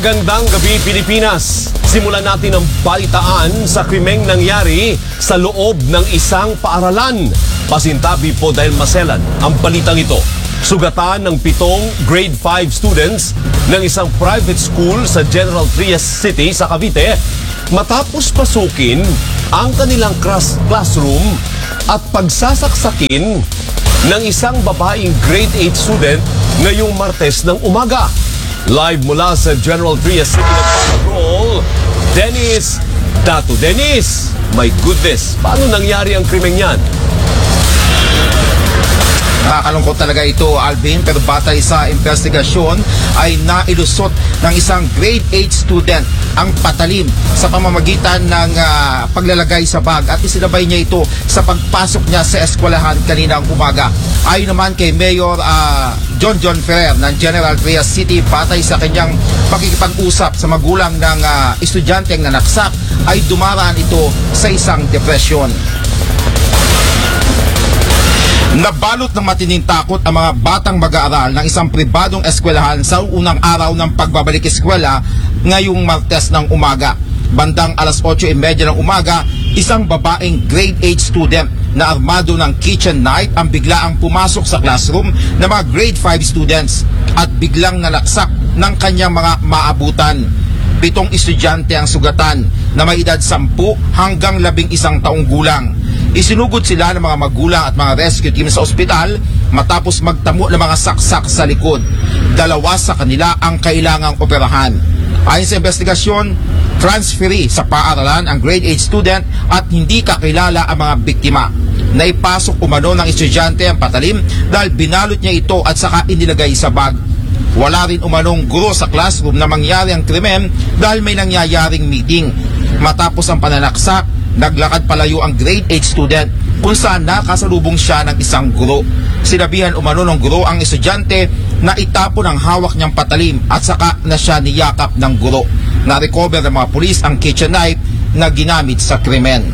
Magandang gabi, Pilipinas! Simulan natin ang balitaan sa krimeng nangyari sa loob ng isang paaralan. Pasintabi po dahil maselan ang balitang ito. Sugatan ng 7 grade 5 students ng isang private school sa General Trias City sa Cavite matapos pasukin ang kanilang classroom at pagsasaksakin ng isang babaeng grade 8 student ngayong Martes ng umaga. Live mula sa General Trias City nagpapatrol, Dennis Dato. Dennis, my goodness, paano nangyari ang krimeng yan? Nakakalungkot talaga ito, Alvin, pero batay sa investigasyon ay nailusot ng isang grade 8 student ang patalim sa pamamagitan ng paglalagay sa bag at isinabay niya ito sa pagpasok niya sa eskwelahan kaninang umaga. Ayon naman kay Mayor John Ferrer ng General Trias City, patay sa kanyang pakikipag-usap sa magulang ng estudyanteng nanaksak, ay dumaraan ito sa isang depresyon. Nabalot ng matinding takot ang mga batang mag-aaral ng isang pribadong eskwelahan sa unang araw ng pagbabalik eskwela ngayong Martes ng umaga. Bandang alas 8:30 ng umaga, isang babaeng grade 8 student na armado ng kitchen knife ang biglaang pumasok sa classroom ng mga grade 5 students at biglang nalaksak ng kanyang mga maabutan. 7 estudyante ang sugatan na may edad 10 hanggang 11 taong gulang. Isinugod sila ng mga magulang at mga rescue team sa ospital matapos magtamo ng mga saksak sa likod. 2 sa kanila ang kailangang operahan. Ayon sa investigasyon, transferee sa paaralan ang grade 8 student at hindi kakilala ang mga biktima. Naipasok umano ng estudyante ang patalim dahil binalot niya ito at saka inilagay sa bag. Wala rin umanong guro sa classroom na mangyari ang krimen dahil may nangyayaring meeting. Matapos ang pananaksak, naglakad palayo ang grade 8 student kung saan nakasalubong siya ng isang guro. Sinabihan umano ng guro ang estudyante na itapon ang hawak niyang patalim at saka na siya niyakap ng guro. Na-recover ng mga pulis ang kitchen knife na ginamit sa krimen.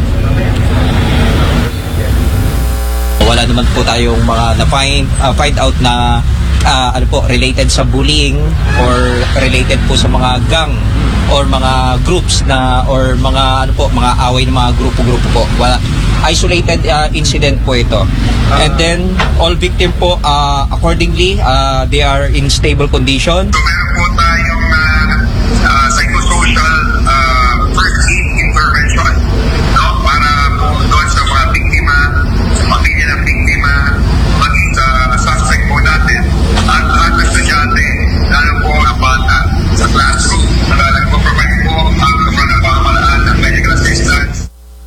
Wala naman po tayong mga find out na related sa bullying or related po sa mga gang or mga groups na or mga mga away ng mga grupo-grupo po. Wala, isolated incident po ito. And then all victim po accordingly they are in stable condition. So meron po tayong psychosocial first aid intervention, no, para po doon sa mga biktima, sa pamilya ng biktima, maging sa suspect po natin at estudyante, lalo po ang bata sa classroom. Nagpo-provide po ang mga pamahalaan ng medical assistance.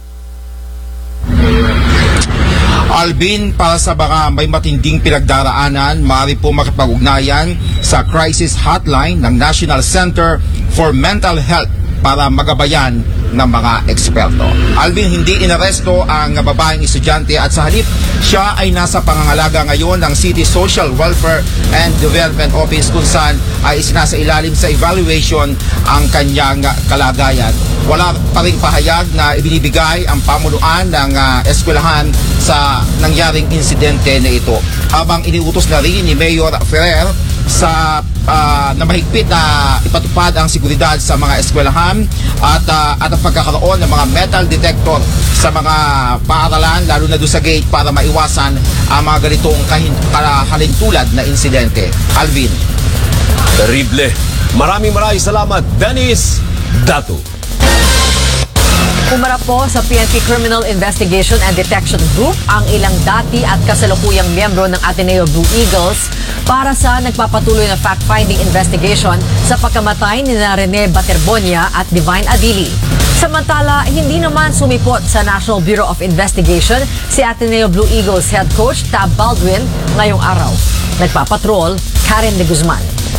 Alvin, para sa mga may matinding pinagdaraanan, maaari po makipag-ugnayan sa crisis hotline ng National Center for Mental Health para magabayan ng mga eksperto. Alvin, hindi inaresto ang babaeng estudyante at sa halip, siya ay nasa pangangalaga ngayon ng City Social Welfare and Development Office kung saan ay isinasailalim sa evaluation ang kanyang kalagayan. Wala pa ring pahayag na ibinibigay ang pamunuan ng eskwelahan sa nangyaring insidente na ito. Habang iniutos na rin ni Mayor Ferrer sa na mahigpit na ipatupad ang seguridad sa mga eskwelahan at ang pagkakaroon ng mga metal detector sa mga paaralan lalo na doon sa gate para maiwasan ang mga ganitong halintulad na insidente. Alvin. Terrible. Maraming salamat, Dennis Dato. Umarap po sa PNP Criminal Investigation and Detection Group ang ilang dati at kasalukuyang miyembro ng Ateneo Blue Eagles para sa nagpapatuloy na fact-finding investigation sa pagkamatay ni Rene Baterbonia at Divine Adili. Samantala, hindi naman sumipot sa National Bureau of Investigation si Ateneo Blue Eagles head coach Tab Baldwin ngayong araw. Nagpapatrol, Karen de Guzman.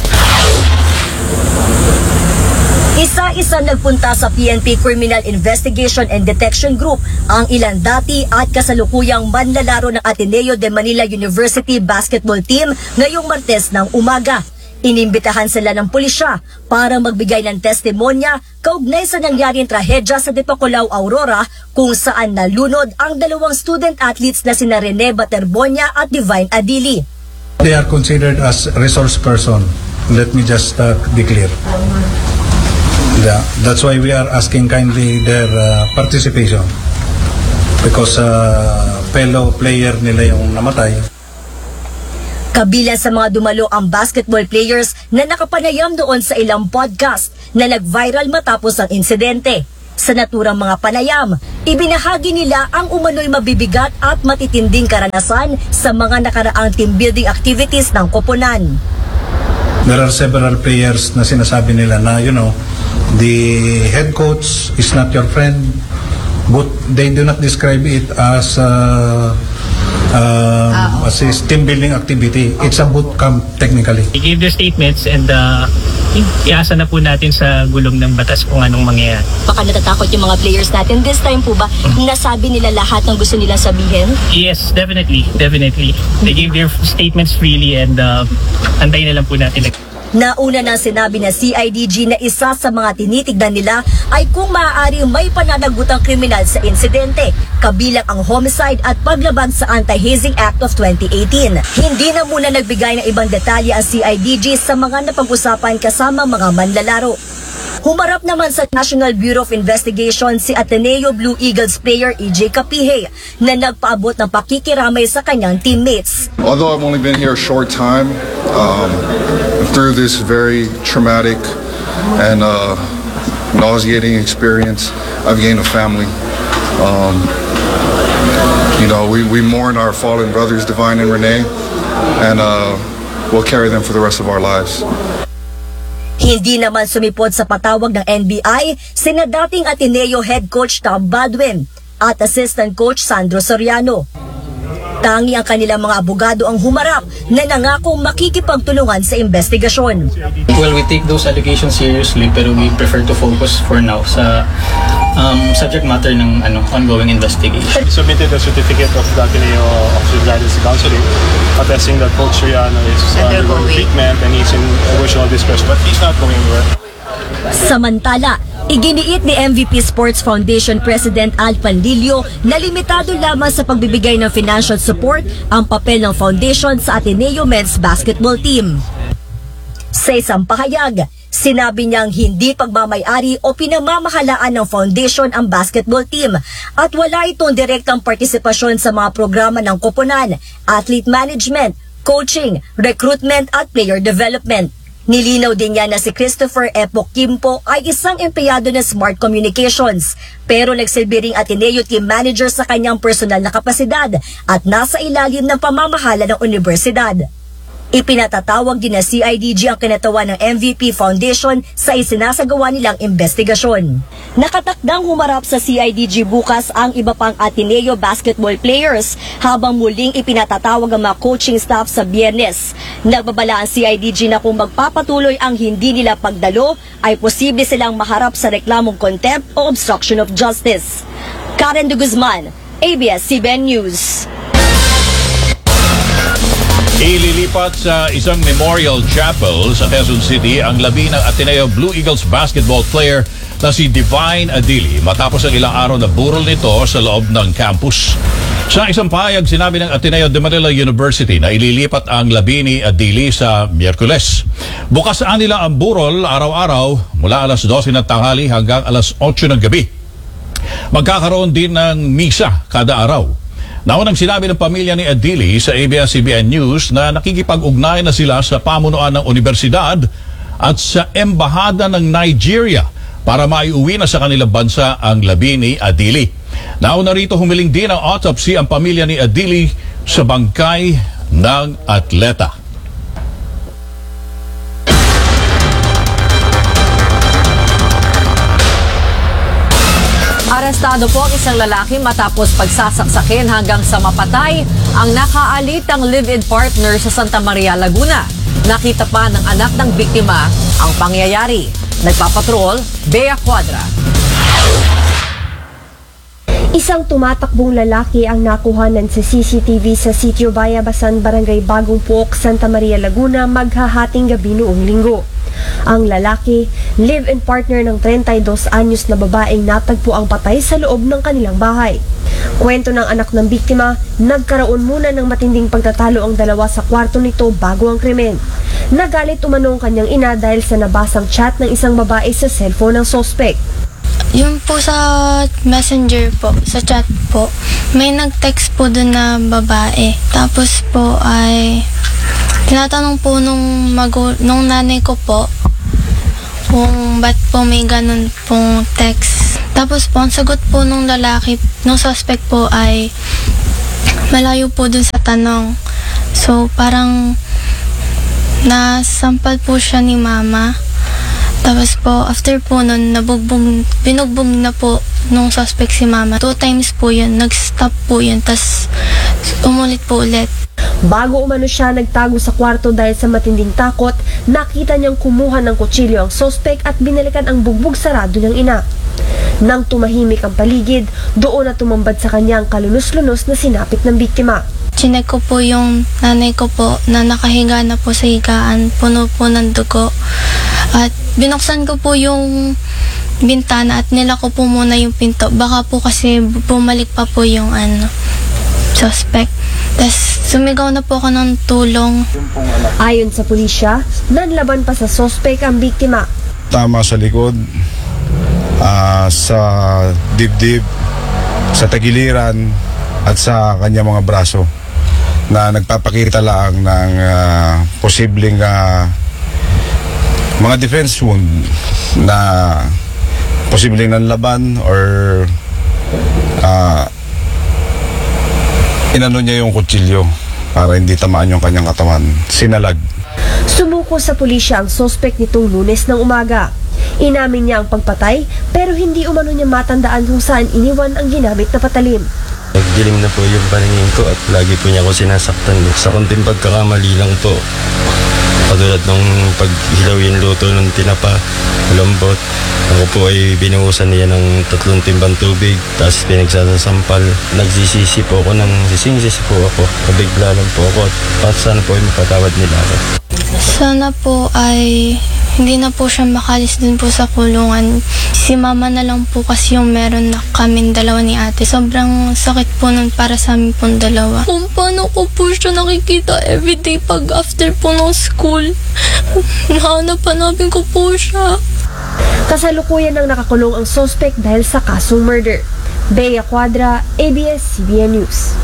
Isa-isa nagpunta sa PNP Criminal Investigation and Detection Group ang ilang dati at kasalukuyang manlalaro ng Ateneo de Manila University basketball team ngayong Martes ng umaga. Inimbitahan sila ng pulisya para magbigay ng testimonya kaugnay sa nangyaring trahedya sa Dipakulaw, Aurora kung saan nalunod ang 2 student athletes na sina Rene Baterbonia at Divine Adili. They are considered as resource person Let me just be clear. Yeah, that's why we are asking kindly their participation because fellow player nila yung namatay. Kabilang sa mga dumalo ang basketball players na nakapanayam doon sa ilang podcast na nag-viral matapos ang insidente. Sa naturang mga panayam, ibinahagi nila ang umano'y mabibigat at matitinding karanasan sa mga nakaraang team building activities ng koponan. There are several players na sinasabi nila na, the head coach is not your friend, but they do not describe it as a team building activity. It's a boot camp technically. They gave their statements and iasa na po natin sa gulong ng batas kung anong mangyayari. Baka natatakot yung mga players natin. This time po ba, nasabi nila lahat ng gusto nilang sabihin? Yes, definitely. They gave their statements freely and antayin na lang po natin. Nauna nang sinabi na CIDG na isa sa mga tinitignan nila ay kung maaari may pananagutang kriminal sa insidente, kabilang ang homicide at paglabag sa Anti-Hazing Act of 2018. Hindi na muna nagbigay ng ibang detalye ang CIDG sa mga napag-usapan kasama mga manlalaro. Humarap naman sa National Bureau of Investigation si Ateneo Blue Eagles player EJ Capihe na nagpaabot ng pakikiramay sa kanyang teammates. Although I've only been here a short time, through this very traumatic and nauseating experience, I've gained a family. We mourn our fallen brothers, Divine and Renee, and we'll carry them for the rest of our lives. Hindi naman sumipot sa patawag ng NBI sina dating Ateneo head coach Tom Badwin at assistant coach Sandro Soriano. Tangi ang kanilang mga abogado ang humarap na nangakong makikipagtulungan sa investigasyon. Well, we take those allegations seriously pero we prefer to focus for now sa subject matter ng ongoing investigation. We submitted a certificate of the Ateneo Officer of Guidance and Counseling attesting that Coach Soriano is undergoing treatment and he's in emotional distress, but he's not going anywhere. Samantala, iginiit ni MVP Sports Foundation President Al Panlilio na limitado lamang sa pagbibigay ng financial support ang papel ng foundation sa Ateneo Men's Basketball Team. Sa isang pahayag, sinabi niyang hindi pagmamayari o pinamamahalaan ng foundation ang basketball team at wala itong direktang partisipasyon sa mga programa ng koponan, athlete management, coaching, recruitment at player development. Nilinaw din niya na si Christopher Epok Kimpo ay isang empleyado ng Smart Communications pero nagsilbi ring Ateneo team manager sa kanyang personal na kapasidad at nasa ilalim ng pamamahala ng universidad. Ipinatatawag din na CIDG ang kinatawan ng MVP Foundation sa isinasagawa nilang investigasyon. Nakatakdang humarap sa CIDG bukas ang iba pang Ateneo basketball players habang muling ipinatatawag ang mga coaching staff sa Biyernes. Nagbabala ang CIDG na kung magpapatuloy ang hindi nila pagdalo ay posible silang maharap sa reklamong contempt o obstruction of justice. Karen de Guzman, ABS-CBN News. Ililipat sa isang memorial chapel sa Quezon City ang labi ng Ateneo Blue Eagles basketball player na si Divine Adili matapos ang ilang araw na burol nito sa loob ng campus. Sa isang pahayag, sinabi ng Ateneo de Manila University na ililipat ang labi ni Adili sa Miyerkules. Bukas nila ang burol araw-araw mula alas 12 ng tanghali hanggang alas 8 ng gabi. Magkakaroon din ng misa kada araw. Naunang sinabi ng pamilya ni Adili sa ABS-CBN News na nakikipag-ugnay na sila sa pamunuan ng universidad at sa embahada ng Nigeria para maiuwi na sa kanilang bansa ang labi ni Adili. Nauna rito humiling din ang autopsy ang pamilya ni Adili sa bangkay ng atleta. Arestado po ang isang lalaki matapos pagsasaksakin hanggang sa mapatay ang nakaalitang live-in partner sa Santa Maria, Laguna. Nakita pa ng anak ng biktima ang pangyayari. Nagpapatrol, Bea Cuadra. Isang tumatakbong lalaki ang nakuhanan sa CCTV sa Sitio Bayabasan, Barangay Bagong Puok, Santa Maria, Laguna maghahating gabi noong linggo. Ang lalaki, live-in partner ng 32 anyos na babaeng natagpo ang patay sa loob ng kanilang bahay. Kwento ng anak ng biktima, nagkaroon muna ng matinding pagtatalo ang dalawa sa kwarto nito bago ang krimen. Nagalit umano ang kanyang ina dahil sa nabasang chat ng isang babae sa cellphone ng suspect. Yung po sa messenger po, sa chat po, may nag-text po dun na babae. Tapos po ay tinatanong po nung nanay ko po kung ba't po may ganun pong text. Tapos po, ang sagot po nung lalaki, nung suspect po ay malayo po dun sa tanong. So, parang nasampal po siya ni mama. Tapos po, after po nun, binugbog na po nung suspect si mama. 2 times po yun, nag-stop po yun, tas umulit po ulit. Bago umano siya nagtago sa kwarto dahil sa matinding takot, nakita niyang kumuha ng kutsilyo ang suspect at binalikan ang bugbog sarado ng ina. Nang tumahimik ang paligid, doon na tumambad sa kanya ang kalunos-lunos na sinapit ng biktima. Chinek ko po yung nanay ko po na nakahiga na po sa higaan, puno po ng dugo. At binuksan ko po yung bintana at nilako po muna yung pinto. Baka po kasi bumalik pa po yung suspect. Tapos sumigaw na po ako ng tulong. Ayon sa pulisya, nanlaban pa sa suspect ang biktima. Tama sa likod, sa dibdib, sa tagiliran at sa kanya mga braso na nagpapakita lang ng posibleng mga defense wound na posibleng nanlaban or inano niya yung kutsilyo para hindi tamaan yung kanyang katawan. Sinalag. Sumuko sa pulisya ang suspect nitong Lunes ng umaga. Inamin niya ang pagpatay pero hindi umano niya matandaan kung saan iniwan ang ginamit na patalim. Nagdilim na po yung paningin ko at lagi po niya ako sinasaktan. Sa konting pagkakamali lang po. Katulad ng paghilaw yung luto ng tinapa, lambot. Ako po ay binuhusan niya ng 3 timbang tubig, tapos pinagsasampal. Nagsisisi po ako, sising-sisi po ako. Nabigla lang po ako at sana po ay mapatawad nila ako. Sana po ay hindi na po siya makalis din po sa kulungan. Si mama na lang po kasi yung meron na kaming dalawa ni ate. Sobrang sakit po nun para sa amin pong dalawa. Kung paano ko po siya nakikita everyday pag after po ng school. Nahanap-hanapin ko po siya. Kasalukuyan nang nakakulong ang suspect dahil sa kasong murder. Bea Cuadra, ABS-CBN News.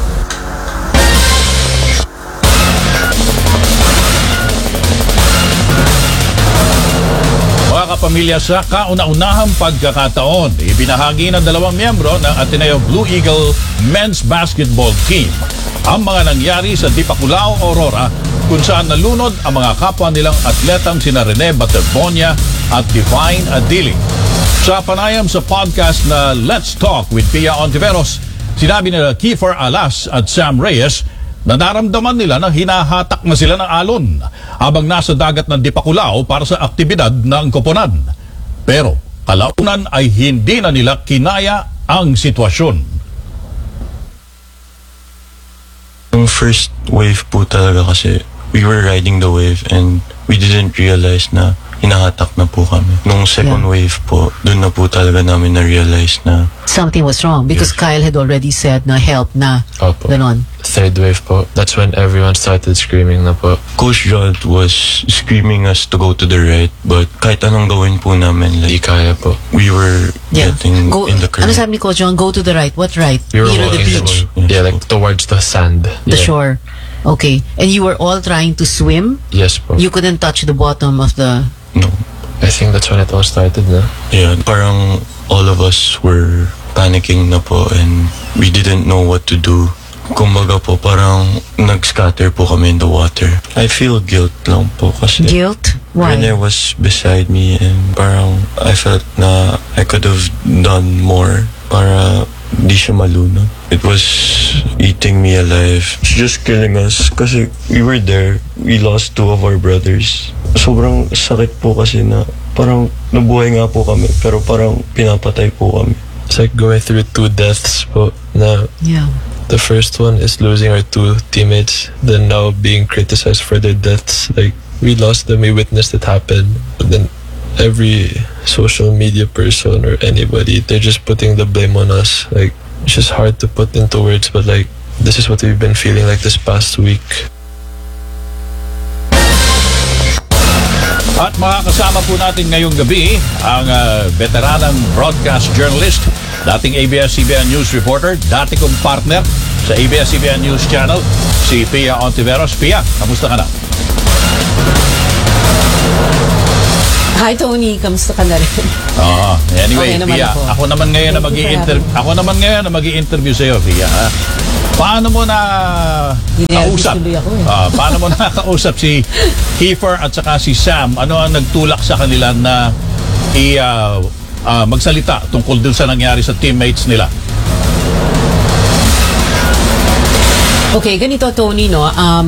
Mga kapamilya, sa kauna-unahang pagkakataon, ibinahagi ng 2 miyembro ng Ateneo Blue Eagle Men's Basketball Team ang mga nangyari sa Dipaculao, Aurora, kung saan nalunod ang mga kapwa nilang atletang sina Rene Baterbonia at Divine Adili. Sa panayam sa podcast na Let's Talk with Pia Ontiveros, sinabi nila Kiefer Alas at Sam Reyes na naramdaman nila na hinahatak na sila ng alon habang nasa dagat ng Dipaculao para sa aktibidad ng koponan. Pero kalaunan ay hindi na nila kinaya ang sitwasyon. Yung first wave po talaga kasi we were riding the wave and we didn't realize na hinahatak na po kami. Nung second wave po, dun na po talaga namin na-realize na something was wrong because Kyle had already said na help na. Opo. Ganon. Third wave po. That's when everyone started screaming na po. Coach John was screaming us to go to the right, but kahit anong gawin po namin, like, di kaya po. We were getting Go, in the current. ano sabi ni Coach John? Go to the right. What right? We were Near the walking beach. Yeah, like towards the sand. The shore. Okay. And you were all trying to swim? Yes po. You couldn't touch the bottom of the... No. I think that's when it all started na. Yeah, parang all of us were panicking na po and we didn't know what to do. Kumbaga po, parang nag-scatter po kami in the water. I feel guilt lang po kasi Guilt? Why? Rene was beside me and parang I felt na I could have done more para di siya malunod. It was eating me alive. It's just killing us kasi we were there. We lost 2 of our brothers. Sobrang sakit po kasi na parang nabuhay nga po kami pero parang pinapatay po kami. It's like going through 2 deaths po na the first one is losing our 2 teammates, then now being criticized for their deaths. Like, we lost them, we witnessed it happen, but then every social media person or anybody, they're just putting the blame on us. Like, it's just hard to put into words, but like, this is what we've been feeling like this past week. At makakasama po natin ngayong gabi ang veteranang broadcast journalist, dating ABS-CBN News reporter, dati kong partner sa ABS-CBN News Channel, si Pia Ontiveros. Pia, kamusta ka na? Hi Tony, kamusta ka na rin? Anyway, Okay naman Pia, ako. ako naman ngayon na mag-i-interview sa iyo, Pia. Ha? Paano mo na kausap? Paano mo na kausap si Kiefer at saka si Sam? Ano ang nagtulak sa kanila na magsalita tungkol dun sa nangyari sa teammates nila? Okay, ganito Tony, no?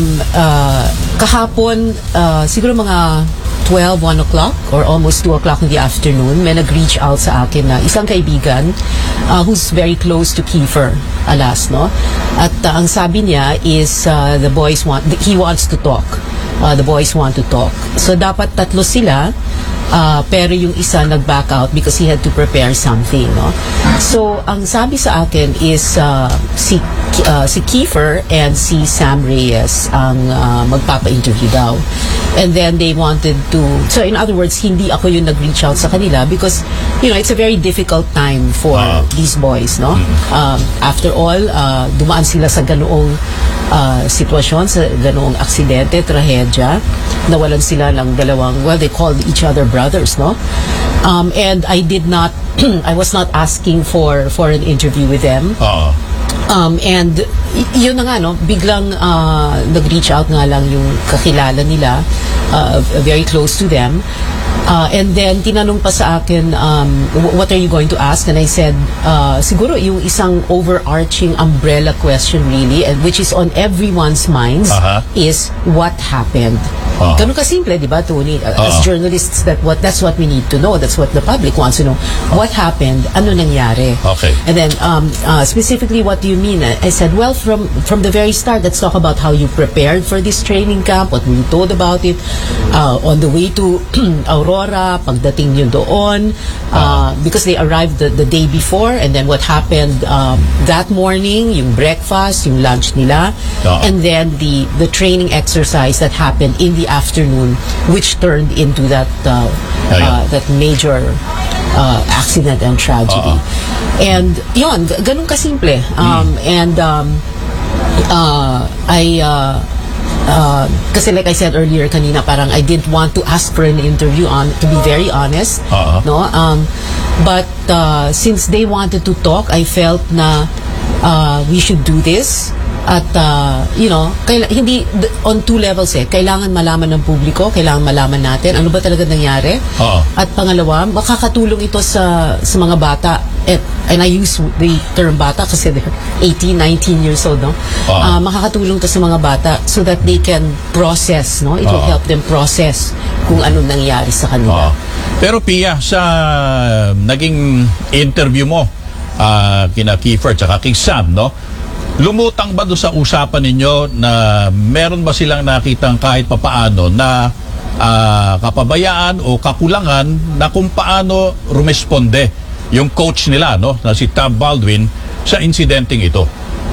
Kahapon, siguro mga 1 o'clock or almost 2 o'clock in the afternoon, may nag-reach out sa akin na isang kaibigan who's very close to Kiefer Alas, no? At ang sabi niya is he wants to talk. The boys want to talk. So dapat tatlo sila, pero yung isa nag-back out because he had to prepare something, no? So ang sabi sa akin is si Kiefer and si Sam Reyes ang magpapa-interview daw. And then they wanted to, so in other words, hindi ako yung nag-reach out sa kanila because, you know, it's a very difficult time for these boys, no? After all, dumaan sila sa ganoong sitwasyon, sa ganoong aksidente, trahedya. Nawalan sila ng dalawang, well, they called each other brothers, no? And I did not, I was not asking for an interview with them. And yun na nga, no, biglang nag-reach out nga lang yung kakilala nila, very close to them. And then tinanong pa sa akin, what are you going to ask? And I said, siguro yung isang overarching umbrella question really, and which is on everyone's minds, is what happened. Ganun kasimple, di ba, Tony? As journalists, that's what we need to know. That's what the public wants to know. What happened? Ano nangyari? Okay. And then specifically, what do you mean? I said, well, from the very start, let's talk about how you prepared for this training camp, what were you told about it, on the way to Aurora, pagdating nyo doon, because they arrived the day before, and then what happened that morning, yung breakfast, yung lunch nila, and then the training exercise that happened in the afternoon, which turned into that major accident and tragedy. And yun, ganun kasimple. Kasi like I said earlier kanina, parang I didn't want to ask for an interview, to be very honest, no? But since they wanted to talk, I felt na we should do this. At you know, hindi on two levels kailangan malaman ng publiko, kailangan malaman natin ano ba talaga nangyari. At pangalawa, makakatulong ito sa mga bata, and I use the term bata kasi they're 18, 19 years old, no? Makakatulong to sa mga bata so that they can process, no? It will help them process kung ano nangyari sa kanila. Pero Pia, sa naging interview mo kina Kiefer at kay Sam, no? Lumutang ba doon sa usapan ninyo na meron ba silang nakitang kahit papaano na kapabayaan o kakulangan na kung paano rumesponde yung coach nila, no, na si Tab Baldwin, sa insidenteng ito?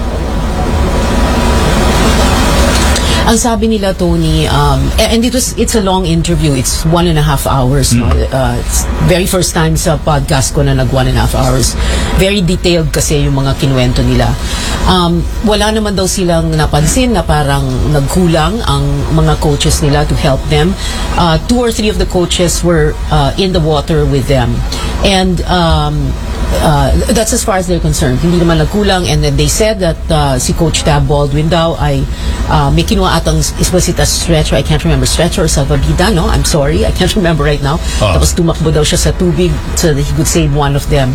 Ang sabi nila, Tony, and it's a long interview. It's 1.5 hours. No? It's very first time sa podcast ko na nag 1.5 hours. Very detailed kasi yung mga kinuwento nila. Wala naman daw silang napansin na parang nagkulang ang mga coaches nila to help them. 2 or 3 of the coaches were in the water with them. And that's as far as they're concerned. Hindi naman nagkulang. And then they said that si Coach Tab Baldwin daw ay may kinuha atang, was it a stretcher? I can't remember, stretcher or salvavida, no? I'm sorry, I can't remember right now. Tapos tumakbo daw siya sa tubig so that he could save one of them.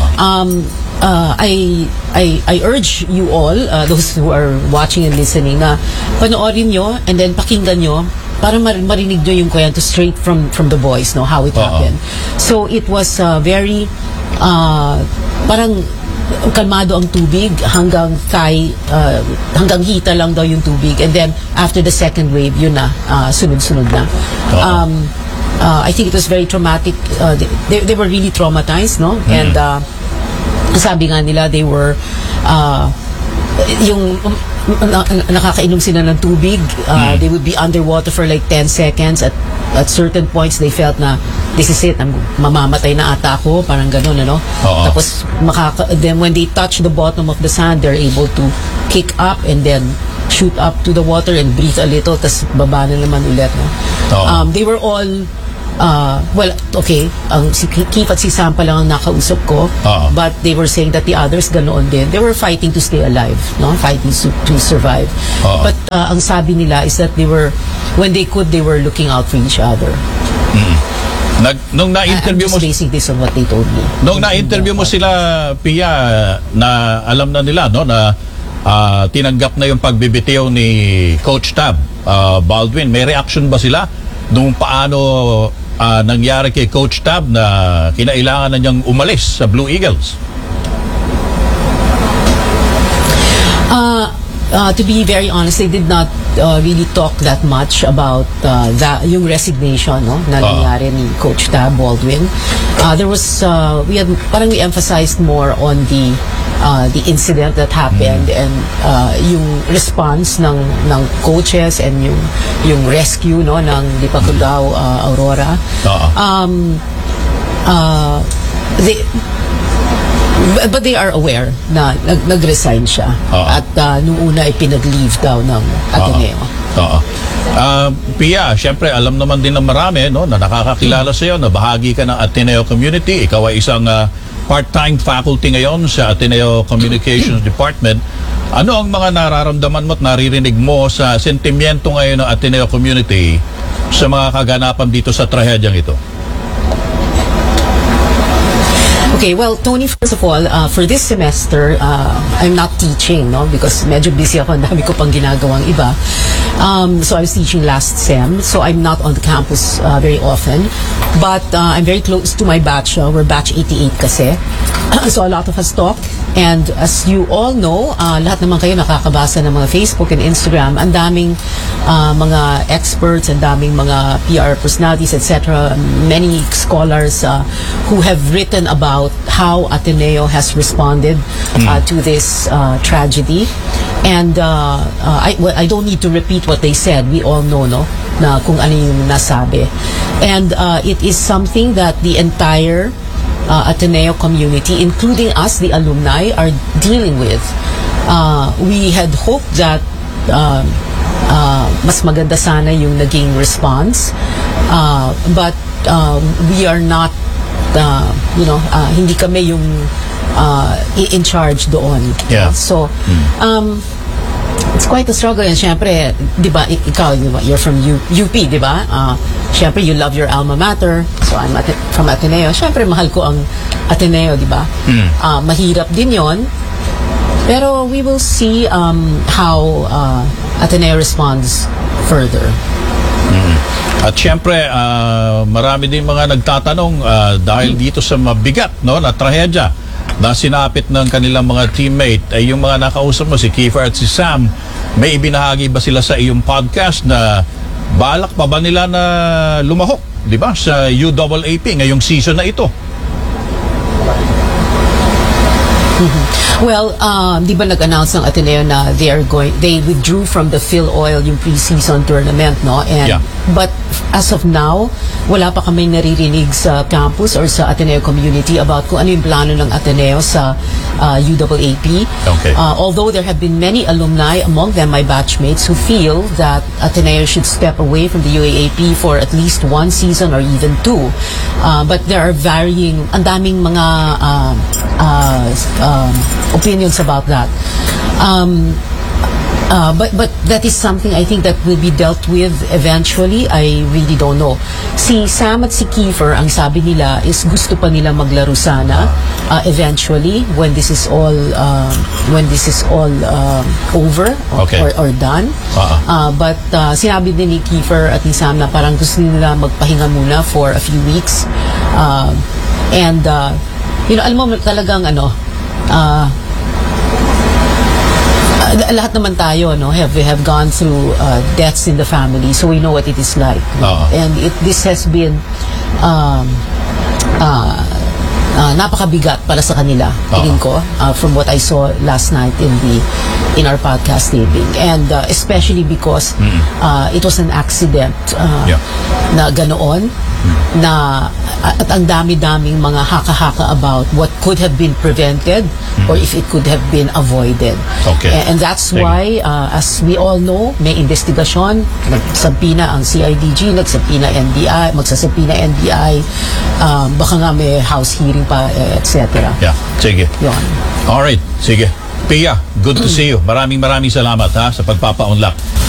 I urge you all, those who are watching and listening, na panoorin nyo and then pakinggan nyo para marinig nyo yung kwento straight from the boys, no, how it happened. So it was very parang kalmado ang tubig hanggang hanggang hita lang daw yung tubig, and then after the second wave yun na sunod-sunod na. I think it was very traumatic. They were really traumatized, no? And sabi nga nila they were yung nakakainom sila ng tubig, they would be underwater for like 10 seconds. At certain points they felt na this is it, mamamatay na ata ako, parang ganun, ano. Tapos then when they touch the bottom of the sand, they're able to kick up and then shoot up to the water and breathe a little, tas baba na naman ulit, no. They were all well, okay, si Keith at si Sam pa lang ang nakausap ko, but they were saying that the others ganoon din. They were fighting to stay alive, no? Fighting to survive. But ang sabi nila is that when they could, they were looking out for each other. Nung na-interview mo, basing this on what they told me. Nung na-interview mo sila, Pia, na alam na nila, no, na tinanggap na yung pagbibitiw ni Coach Tab Baldwin, may reaction ba sila nung paano nangyari kay Coach Tab na kinailangan na niyang umalis sa Blue Eagles? To be very honest, they did not really talk that much about yung resignation, no, na nangyari ni Coach Tab Baldwin. There was we emphasized more on the incident that happened and yung response ng coaches and yung rescue, no, ng Lipacugao Aurora. But they are aware na nag-resign siya at nung una ay pinag-leave daw ng Ateneo. Pia, syempre alam naman din ng marami, no, na nakakakilala sa iyo, na bahagi ka ng Ateneo community. Ikaw ay isang part-time faculty ngayon sa Ateneo Communications Department. Ano ang mga nararamdaman mo at naririnig mo sa sentimiento ngayon ng Ateneo community sa mga kaganapan dito sa trahedyang ito? Okay, well, Tony, first of all, for this semester, I'm not teaching, no, because medyo busy ako, ang dami ko pang ginagawang iba. So I was teaching last sem, so I'm not on the campus very often. But I'm very close to my batch. We're batch 88 kasi. So a lot of us talk. And as you all know, lahat naman kayo nakakabasa ng mga Facebook and Instagram. Ang daming mga experts, ang daming mga PR personalities, etc. Many scholars who have written about how Ateneo has responded to this tragedy. And I don't need to repeat what they said. We all know, no, na kung ano yung nasabi. And it is something that the entire Ateneo community, including us, the alumni, are dealing with. We had hoped that mas maganda sana yung naging response, but we are not, hindi kami yung in charge doon. Yeah. So, it's quite a struggle. And syempre, di ba, ikaw, you're from UP, di ba? Syempre, you love your alma mater. So, I'm from Ateneo. Syempre, mahal ko ang Ateneo, di ba? Mahirap din yon. Pero we will see how Ateneo responds further. At syempre, marami din mga nagtatanong dahil dito sa mabigat, no, na trahedya na sinapit ng kanilang mga teammate, ay yung mga nakausap mo, si Kiefer at si Sam, may ibinahagi ba sila sa iyong podcast na balak pa ba nila na lumahok, di ba, sa UAAP ngayong season na ito? Well, di ba nag-announce ng Ateneo na they withdrew from the PhilOil, yung pre-season tournament, no? And but as of now, wala pa kami naririnig sa campus or sa Ateneo community about kung ano yung plano ng Ateneo sa UAAP. Okay. Although there have been many alumni, among them my batchmates, who feel that Ateneo should step away from the UAAP for at least one season or even two. But there are varying, ang daming mga opinions about that. But that is something I think that will be dealt with eventually. I really don't know. Si Sam at si Kiefer, ang sabi nila is gusto pa nila maglaro sana eventually when this is all over or done. But sinabi din ni Kiefer at ni Sam na parang gusto nila magpahinga muna for a few weeks. And alam mo talagang lahat naman tayo, no, have gone through deaths in the family, so we know what it is like. And this has been napakabigat para sa kanila, tingin ko, from what I saw last night in our podcast taping. And especially because it was an accident na ganoon, na at ang dami-daming mga haka-haka about what could have been prevented or if it could have been avoided. Okay. And that's why, as we all know, may investigasyon, nagsasampi na ang CIDG, nagsasampi na NBI, magsasampi na NBI, baka nga may house hearing pa, etc. Yeah, sige. Yun. Alright, sige. Pia, good to see you. Maraming salamat ha sa pagpapa-unlock.